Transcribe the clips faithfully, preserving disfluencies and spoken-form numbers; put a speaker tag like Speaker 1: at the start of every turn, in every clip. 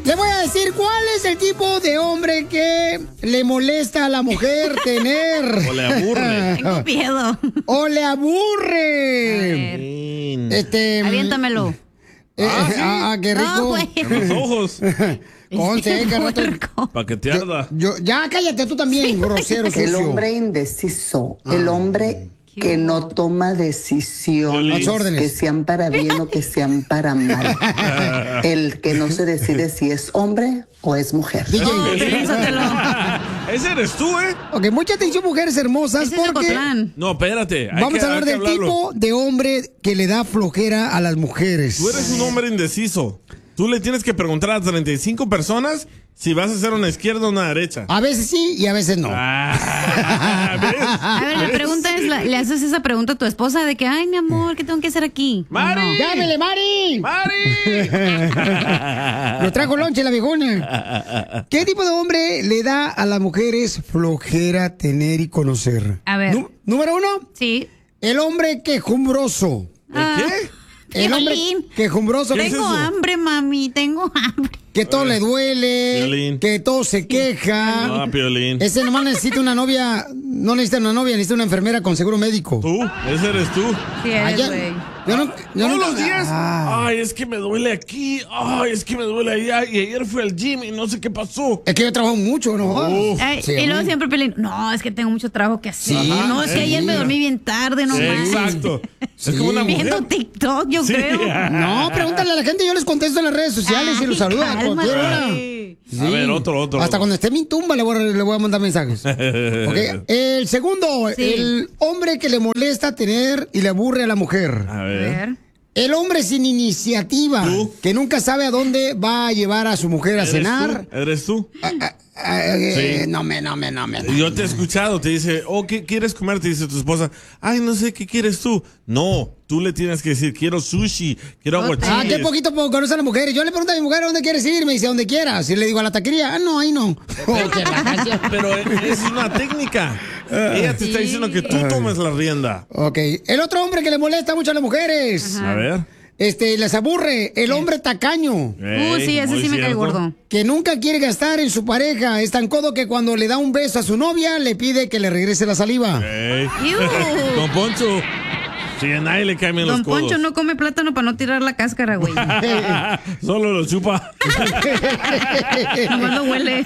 Speaker 1: Le voy a decir cuál es el tipo de hombre que le molesta a la mujer tener.
Speaker 2: O le aburre.
Speaker 3: Tengo miedo.
Speaker 1: O le aburre. Este.
Speaker 3: Aviéntamelo.
Speaker 1: Eh,
Speaker 2: Ah, ¿sí?
Speaker 1: ah, qué rico.
Speaker 3: No, güey.
Speaker 2: En los ojos.
Speaker 1: Once,
Speaker 3: Este
Speaker 1: qué rato.
Speaker 3: puerco.
Speaker 2: Para que te arda.
Speaker 1: Yo, ya cállate tú también, grosero,
Speaker 4: El
Speaker 1: sucio.
Speaker 4: hombre indeciso, el hombre que no toma decisiones
Speaker 1: Las órdenes.
Speaker 4: que sean para bien o que sean para mal. El que no se decide si es hombre o es mujer.
Speaker 1: D J.
Speaker 3: Oh, piénsatelo.
Speaker 2: Ese eres tú, ¿eh?
Speaker 1: Ok, mucha atención, mujeres hermosas,
Speaker 3: Ese es
Speaker 1: porque
Speaker 3: Ocotlán.
Speaker 2: No, espérate. hay
Speaker 1: vamos
Speaker 2: que-
Speaker 1: a hablar
Speaker 2: hay que
Speaker 1: del
Speaker 2: hablarlo.
Speaker 1: tipo de hombre que le da flojera a las mujeres.
Speaker 2: Tú eres un hombre indeciso. Tú le tienes que preguntar a treinta y cinco personas si vas a hacer una izquierda o una derecha.
Speaker 1: A veces sí y a veces no.
Speaker 2: Ah, ¿ves?
Speaker 3: A ver, la pregunta es, la- ¿le haces esa pregunta a tu esposa de que, ay, mi amor, ¿qué tengo que hacer aquí? ¿O
Speaker 2: ¡Mari!
Speaker 3: no?
Speaker 1: ¡Llámele, Mari!
Speaker 2: ¡Mari!
Speaker 1: Lo trajo lonche la viejona. ¿Qué tipo de hombre le da a las mujeres flojera tener y conocer?
Speaker 3: A ver.
Speaker 1: Nú- número uno,
Speaker 3: Sí.
Speaker 1: el hombre quejumbroso.
Speaker 3: Ah,
Speaker 2: ¿Qué?
Speaker 1: El hombre
Speaker 3: Violín.
Speaker 1: quejumbroso.
Speaker 2: ¿Qué es
Speaker 3: Tengo
Speaker 2: eso?
Speaker 3: hambre, mami, tengo hambre.
Speaker 1: Que todo le duele,
Speaker 2: Violín.
Speaker 1: que todo se queja.
Speaker 2: Ah, Piolín.
Speaker 1: Ese nomás necesita una novia, no necesita una novia, necesita una enfermera con seguro médico.
Speaker 2: Tú, ese eres tú.
Speaker 3: Sí,
Speaker 1: Ah,
Speaker 3: eres,
Speaker 1: ya-
Speaker 3: güey.
Speaker 1: yo no, yo
Speaker 2: Todos
Speaker 1: no-
Speaker 2: los días.
Speaker 1: Ah.
Speaker 2: Ay, es que me duele aquí. Ay, es que me duele allá. Y ayer fui al gym y no sé qué pasó.
Speaker 1: Es que yo trabajo mucho, ¿no?
Speaker 2: Uf.
Speaker 3: Ay,
Speaker 1: Sí,
Speaker 3: y luego
Speaker 1: hombre.
Speaker 3: siempre pelean, no, es que tengo mucho trabajo que hacer.
Speaker 1: Sí,
Speaker 3: no, es que
Speaker 1: sí.
Speaker 3: ayer me dormí bien tarde, no manches.
Speaker 2: Exacto.
Speaker 1: Sí.
Speaker 2: Es como una mujer.
Speaker 3: Viendo TikTok, yo
Speaker 2: Sí.
Speaker 3: creo.
Speaker 1: No, pregúntale a la gente, yo les contesto en las redes sociales y
Speaker 3: Ay,
Speaker 1: los saludo a
Speaker 3: cálmate.
Speaker 1: cualquier hora.
Speaker 2: A ver, otro, otro.
Speaker 1: Hasta
Speaker 2: otro.
Speaker 1: cuando esté en mi tumba le voy a, le voy a mandar mensajes. Ok, el segundo,
Speaker 3: Sí.
Speaker 1: el hombre que le molesta tener y le aburre a la mujer.
Speaker 2: A
Speaker 3: A
Speaker 2: ver.
Speaker 3: ver.
Speaker 1: El hombre sin iniciativa,
Speaker 2: ¿Tú?
Speaker 1: que nunca sabe a dónde va a llevar a su mujer a
Speaker 2: ¿Eres
Speaker 1: cenar.
Speaker 2: tú? ¿Eres tú?
Speaker 1: Ah, ah, eh,
Speaker 2: Sí.
Speaker 1: No me, no me, no me. no.
Speaker 2: Yo te he escuchado, te dice, oh, ¿qué quieres comer? Te dice tu esposa, ay, no sé, ¿qué quieres tú? No, tú le tienes que decir, quiero sushi, quiero aguachiles.
Speaker 1: Ah, qué poquito po- conoce a las mujeres. Yo le pregunto a mi mujer, ¿dónde quieres ir? Me dice, donde quieras. Y le digo, a la taquería. Ah, no, ahí no. Oh, qué vacación.
Speaker 2: Pero es una técnica. Ella te está
Speaker 3: Sí.
Speaker 2: diciendo que tú tomes la rienda.
Speaker 1: Ok, el otro hombre que le molesta mucho a las mujeres.
Speaker 2: A ver.
Speaker 1: Este, les aburre, el hombre tacaño,
Speaker 3: Uh,
Speaker 2: Ey,
Speaker 3: sí, ese
Speaker 2: muy
Speaker 3: sí me cae
Speaker 2: cierto.
Speaker 3: gordo.
Speaker 1: que nunca quiere gastar en su pareja. Es tan codo que cuando le da un beso a su novia, le pide que le regrese la saliva.
Speaker 2: Ey.
Speaker 3: Iu.
Speaker 2: Don Poncho. Sí, a nadie le caen bien
Speaker 3: Don
Speaker 2: los codos.
Speaker 3: Poncho no come plátano para no tirar la cáscara, güey.
Speaker 2: Solo lo chupa.
Speaker 3: Nomás lo huele.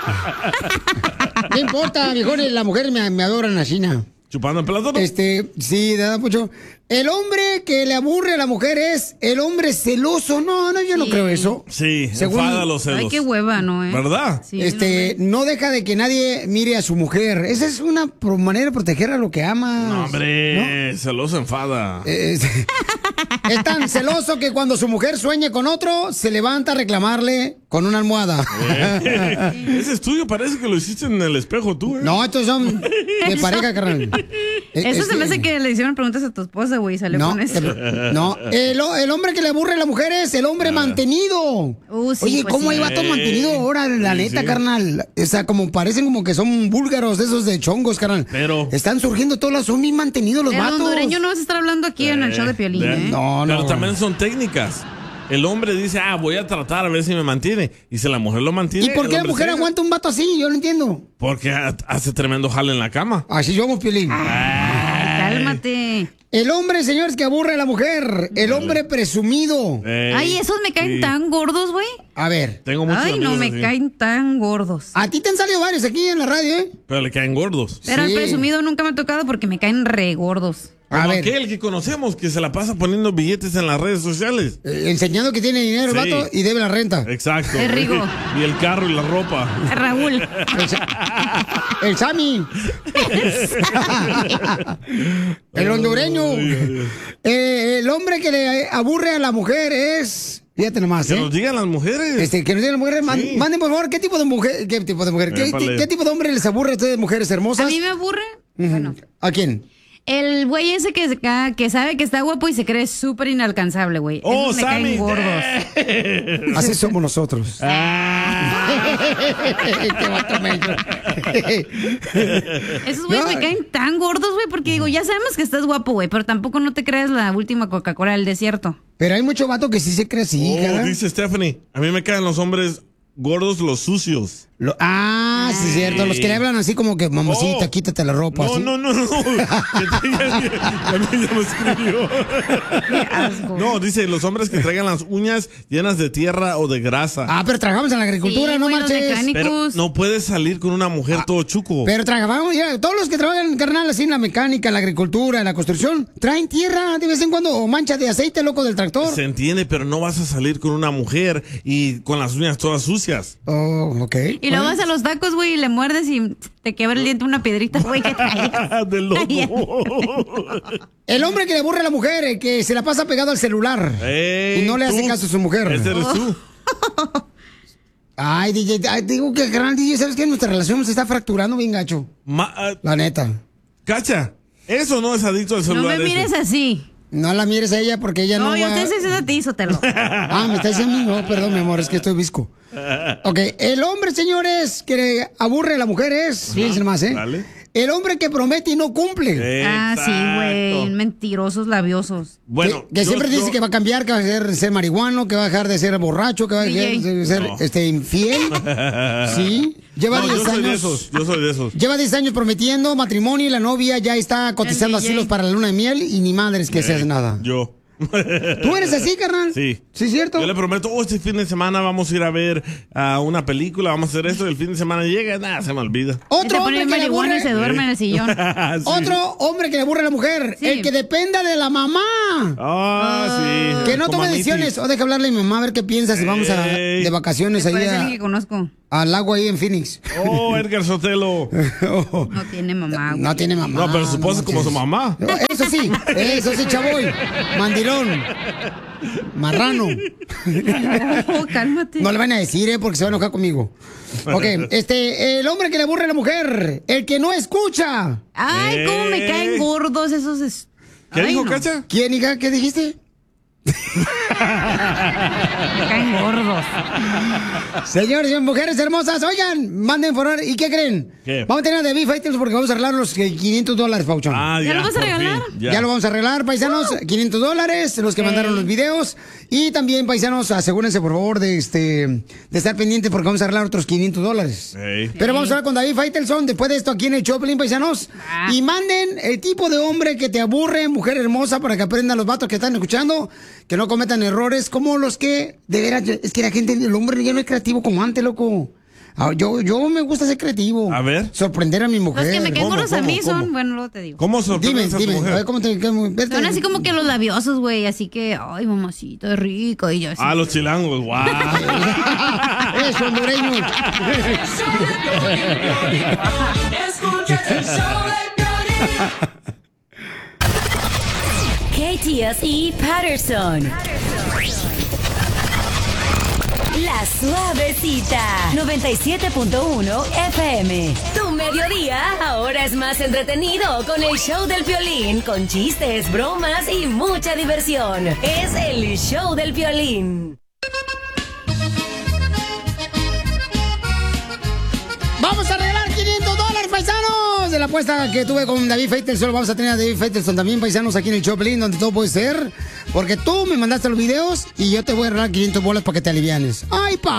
Speaker 1: ¿Qué importa, viejones? Las mujeres me, me adoran así, ¿no?
Speaker 2: ¿Chupando el plátano?
Speaker 1: Este, sí, da mucho. El hombre que le aburre a la mujer es el hombre celoso. No, no, yo no
Speaker 3: Sí.
Speaker 1: creo eso.
Speaker 2: Sí,
Speaker 1: Según-
Speaker 2: enfada los celos.
Speaker 3: Ay, qué hueva, ¿no? Eh?
Speaker 2: ¿Verdad?
Speaker 3: Sí,
Speaker 1: Este, no deja de que nadie mire a su mujer. Esa es una pro- manera de proteger a lo que ama.
Speaker 2: No, hombre, celoso enfada.
Speaker 1: Es, es tan celoso que cuando su mujer sueña con otro, se levanta a reclamarle con una almohada.
Speaker 2: Ese es tuyo, parece que lo hiciste en el espejo tú, ¿eh?
Speaker 1: No, estos son de pareja, carnal. Eh,
Speaker 3: Eso
Speaker 1: es
Speaker 3: se me hace que le hicieron preguntas a tu esposa, güey, y salió
Speaker 1: No,
Speaker 3: con eso.
Speaker 1: te- no. El, o- el hombre que le aburre a la mujer es el hombre mantenido.
Speaker 3: Uh, sí,
Speaker 1: Oye,
Speaker 3: pues
Speaker 1: ¿cómo
Speaker 3: sí.
Speaker 1: hay vatos mantenidos ahora, la
Speaker 2: Sí,
Speaker 1: neta,
Speaker 2: sí.
Speaker 1: carnal? O sea, como parecen como que son búlgaros de esos de chongos, carnal.
Speaker 2: Pero-
Speaker 1: Están surgiendo todos los, son bien mantenidos los
Speaker 3: El
Speaker 1: vatos.
Speaker 3: hondureño no vas a estar hablando aquí en el show de Piolín,
Speaker 2: de-
Speaker 3: ¿eh?
Speaker 1: No, no.
Speaker 2: Pero también son técnicas. El hombre dice, ah, voy a tratar a ver si me mantiene. Y si la mujer lo mantiene.
Speaker 1: ¿Y por qué
Speaker 2: el
Speaker 1: la
Speaker 2: hombre
Speaker 1: mujer
Speaker 2: se-
Speaker 1: aguanta un vato así? Yo no entiendo.
Speaker 2: Porque ha- hace tremendo jale en la cama.
Speaker 1: Así somos, Piolín.
Speaker 3: Ay, cálmate.
Speaker 1: El hombre, señores, que aburre a la mujer. El hombre presumido.
Speaker 2: Ey,
Speaker 3: Ay, esos me caen
Speaker 2: sí.
Speaker 3: tan gordos, güey.
Speaker 1: A ver.
Speaker 2: Tengo muchos
Speaker 3: Ay, no,
Speaker 2: amigos
Speaker 3: me
Speaker 2: así.
Speaker 3: caen tan gordos.
Speaker 1: A ti te han salido varios aquí en la radio, ¿eh?
Speaker 2: Pero le caen gordos.
Speaker 3: Pero
Speaker 1: Sí.
Speaker 3: el presumido nunca me ha tocado porque me caen re gordos.
Speaker 1: A
Speaker 2: Como
Speaker 1: ver.
Speaker 2: aquel que conocemos que se la pasa poniendo billetes en las redes sociales.
Speaker 1: eh, enseñando que tiene dinero el
Speaker 2: Sí.
Speaker 1: vato y debe la renta.
Speaker 2: Exacto.
Speaker 3: Es rico.
Speaker 2: Y el carro y la ropa.
Speaker 3: Raúl.
Speaker 1: El, Sa- el Sammy. El hondureño. Eh, el hombre que le aburre a la mujer es. Fíjate nomás,
Speaker 2: Que
Speaker 1: ¿eh?
Speaker 2: nos digan las mujeres.
Speaker 1: Este, que nos digan las mujeres. man-
Speaker 2: Sí.
Speaker 1: Manden, por favor, ¿qué tipo de mujer? ¿Qué tipo de mujer? ¿Qué,
Speaker 2: Épale.
Speaker 1: qué tipo de hombre les aburre a ustedes, mujeres
Speaker 3: A
Speaker 1: hermosas?
Speaker 3: mí me aburre.
Speaker 1: Ujú.
Speaker 3: Bueno,
Speaker 1: ¿A quién?
Speaker 3: el güey ese que, que sabe que está guapo y se cree súper inalcanzable, güey.
Speaker 2: Oh,
Speaker 3: Esos me
Speaker 2: Sammy.
Speaker 3: caen gordos.
Speaker 1: Así somos nosotros. Este vato menso.
Speaker 3: Esos güeyes
Speaker 1: No.
Speaker 3: me caen tan gordos, güey, porque digo, ya sabemos que estás guapo, güey, pero tampoco no te creas la última Coca-Cola del desierto.
Speaker 1: Pero hay mucho vato que sí se cree así,
Speaker 2: Oh,
Speaker 1: cara.
Speaker 2: dice Stephanie, a mí me caen los hombres gordos los sucios.
Speaker 1: Lo- ah, sí, es cierto. Los que le hablan así como que, mamacita,
Speaker 2: Oh.
Speaker 1: quítate la ropa.
Speaker 2: No,
Speaker 1: así.
Speaker 2: no, no, no. Que tengan- También ya me escribió.
Speaker 3: Qué asco.
Speaker 2: No, dice los hombres que traigan las uñas llenas de tierra o de grasa.
Speaker 1: Ah, pero trabajamos en la agricultura,
Speaker 3: Sí,
Speaker 1: no
Speaker 3: güey, los
Speaker 1: marches.
Speaker 3: mecánicos.
Speaker 2: Pero no puedes salir con una mujer todo chuco.
Speaker 1: Pero trabajamos, ya, todos los que trabajan, carnal, así en la mecánica, en la agricultura, en la construcción, traen tierra de vez en cuando o mancha de aceite, loco, del tractor.
Speaker 2: Se entiende, pero no vas a salir con una mujer y con las uñas todas sucias.
Speaker 1: Oh, ok.
Speaker 3: Y luego vas a los tacos, güey, y le muerdes y te quebra el diente una piedrita, güey, que traes.
Speaker 2: De loco.
Speaker 1: El hombre que le aburre a la mujer, eh, que se la pasa pegado al celular
Speaker 2: Ey,
Speaker 1: y no le hace
Speaker 2: tú.
Speaker 1: caso a su mujer.
Speaker 2: Ese eres tú.
Speaker 1: Ay, D J, ay, digo que gran D J, ¿sabes qué? Nuestra relación se está fracturando bien gacho.
Speaker 2: Ma- ah,
Speaker 1: La neta.
Speaker 2: Cacha, eso no es adicto al
Speaker 3: No
Speaker 2: celular.
Speaker 3: me mires
Speaker 2: eso.
Speaker 3: así.
Speaker 1: No la mires a ella porque ella no,
Speaker 3: No, yo
Speaker 1: va...
Speaker 3: te estoy diciendo a ti, Sotelo.
Speaker 1: Ah, me está diciendo a mí. No, perdón, mi amor, es que estoy visco. Ok, el hombre, señores, que le aburre a la mujer es... Fíjense más, ¿eh?
Speaker 2: Dale.
Speaker 1: El hombre que promete y no cumple.
Speaker 3: Ah, sí, güey.
Speaker 2: Exacto.
Speaker 3: Mentirosos, labiosos.
Speaker 2: Bueno,
Speaker 1: que que
Speaker 2: yo-
Speaker 1: siempre
Speaker 2: yo-
Speaker 1: dice que va a cambiar, que va a ser, ser marihuano, que va a dejar de ser borracho, que va a dejar
Speaker 3: D J.
Speaker 1: de ser
Speaker 2: No.
Speaker 1: este, infiel. Sí. Lleva
Speaker 2: No, yo
Speaker 1: diez
Speaker 2: soy de
Speaker 1: años.
Speaker 2: esos, yo soy de esos.
Speaker 1: Lleva diez años prometiendo matrimonio y la novia ya está cotizando
Speaker 3: El D J.
Speaker 1: asilos para la luna de miel y ni madres que se hace nada.
Speaker 2: Yo.
Speaker 1: ¿Tú eres así, carnal?
Speaker 2: Sí.
Speaker 1: ¿Sí es cierto?
Speaker 2: Yo le prometo, oh, este fin de semana vamos a ir a ver a una película, vamos a hacer esto, y el fin de semana llega, nada, se me olvida.
Speaker 3: Y te
Speaker 1: Otro
Speaker 3: pone
Speaker 1: hombre que le
Speaker 3: marihuana y se
Speaker 1: aburre...
Speaker 3: duerme en el sillón.
Speaker 2: Sí.
Speaker 1: Otro hombre que le aburre a la mujer,
Speaker 3: Sí.
Speaker 1: el que dependa de la mamá.
Speaker 2: Ah, sí.
Speaker 1: Que no
Speaker 2: Como
Speaker 1: tome
Speaker 2: a mí,
Speaker 1: decisiones.
Speaker 2: sí.
Speaker 1: O deja hablarle a mi mamá a ver qué piensa si vamos a,
Speaker 2: Ey.
Speaker 1: de vacaciones ahí
Speaker 3: Parece
Speaker 1: a-
Speaker 3: alguien que conozco.
Speaker 1: al lago ahí en Phoenix.
Speaker 2: Oh, Edgar Sotelo.
Speaker 1: Oh,
Speaker 3: No tiene mamá, güey.
Speaker 1: no tiene mamá.
Speaker 2: No, pero su esposa es como su
Speaker 1: manches.
Speaker 2: mamá.
Speaker 1: No, Eso sí, eso sí, chavoy. Mandilón. Marrano.
Speaker 3: No, cálmate.
Speaker 1: No le van a decir, ¿eh? Porque se va a enojar conmigo. Ok, este, el hombre que le aburre a la mujer, el que no escucha.
Speaker 3: Ay, cómo me
Speaker 2: Eh.
Speaker 3: caen gordos esos. es-
Speaker 2: ¿Qué
Speaker 3: Ay,
Speaker 2: dijo,
Speaker 3: no.
Speaker 2: Cacha?
Speaker 1: ¿Quién, hija? ¿Qué dijiste?
Speaker 3: Me caen gordos.
Speaker 1: Señores y mujeres hermosas, oigan, manden por favor. ¿Y qué creen?
Speaker 2: ¿Qué?
Speaker 1: Vamos a tener de Beef Fighters porque vamos a arreglar los eh, quinientos dólares, Pauchón.
Speaker 2: Ah,
Speaker 3: ¿Ya lo vas a
Speaker 2: por
Speaker 3: regalar?
Speaker 2: fin,
Speaker 1: Ya. lo vamos a arreglar, paisanos, quinientos dólares, los que
Speaker 3: Ok.
Speaker 1: mandaron los videos. Y también, paisanos, asegúrense, por favor, de este de estar pendientes porque vamos a arreglar otros quinientos dólares.
Speaker 2: Ey.
Speaker 1: Pero vamos a hablar con David Faitelson después de esto aquí en el Choplin, paisanos.
Speaker 3: Ah.
Speaker 1: Y manden el tipo de hombre que te aburre, mujer hermosa, para que aprendan los vatos que están escuchando, que no cometan errores como los que, de veras, es que la gente, el hombre ya no es creativo como antes, loco. Ah, Yo, yo me gusta ser creativo.
Speaker 2: A ver.
Speaker 1: Sorprender a mi mujer.
Speaker 3: Los que me caen
Speaker 2: ¿Cómo,
Speaker 3: gordos a
Speaker 2: cómo,
Speaker 3: mí son,
Speaker 2: cómo?
Speaker 3: bueno, luego te digo.
Speaker 2: ¿Cómo
Speaker 1: Dime,
Speaker 2: sorprendes a tu
Speaker 1: dime, a ver
Speaker 2: mujer?
Speaker 1: cómo te... Cómo, vete.
Speaker 3: Son así como que los labiosos, güey, así que, ay, mamacita, es rico. Y yo así.
Speaker 2: Ah, los chilangos, wow.
Speaker 1: Eso, hondureño.
Speaker 5: Escuchas el show de Piolín.
Speaker 6: K T S E Patterson. La Suavecita. noventa y siete punto uno F M. Tu mediodía ahora es más entretenido con el show del Piolín, con chistes, bromas y mucha diversión. Es el show del Piolín.
Speaker 1: Vamos a regalar quinientos dólares, paisanos. De la apuesta que tuve con David Faitelson, lo vamos a tener a David Faitelson también, paisanos, aquí en el Choplin, donde todo puede ser. Porque tú me mandaste los videos y yo te voy a regalar quinientos bolas para que te alivianes. ¡Ay, pa!